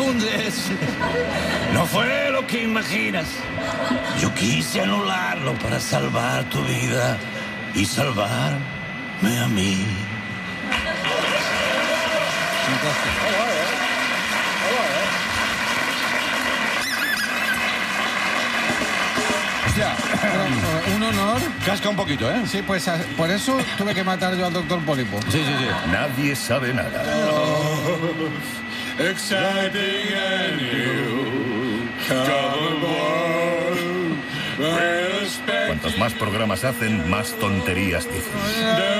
confundes. No fue lo que imaginas. Yo quise anularlo para salvar tu vida y salvarme a mí. Hostia, un honor. Casca un poquito, ¿eh? Sí, pues por eso tuve que matar yo al doctor Pólipo. Sí. Nadie sabe nada. Exciting and new. Come aboard. Cuantos más programas hacen, más tonterías dicen.